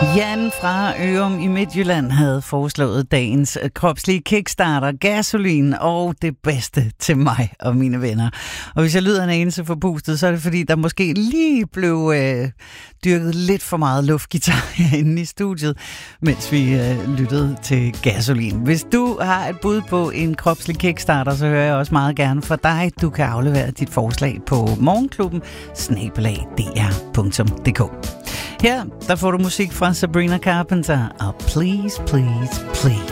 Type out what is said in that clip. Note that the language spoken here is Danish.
Jan fra Ørum i Midtjylland havde foreslået dagens kropslige kickstarter, gasolin og det bedste til mig og mine venner. Og hvis jeg lyder en anelse forpustet, så er det fordi, der måske lige blev dyrket lidt for meget luftgitar herinde i studiet, mens vi lyttede til gasolin. Hvis du har et bud på en kropslig kickstarter, så hører jeg også meget gerne fra dig. Du kan aflevere dit forslag på morgenklubben@dr.dk. Her, der får du musik fra Sabrina Carpenter og Please, Please, Please.